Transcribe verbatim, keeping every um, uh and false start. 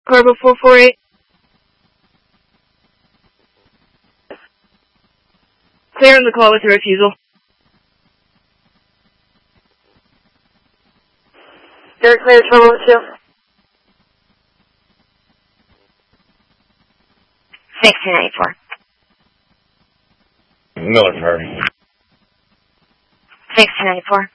Carbo four four eight. Clear on the call with a refusal. You're clear, Trouble two. sixteen ninety-four. Military. sixteen ninety-four.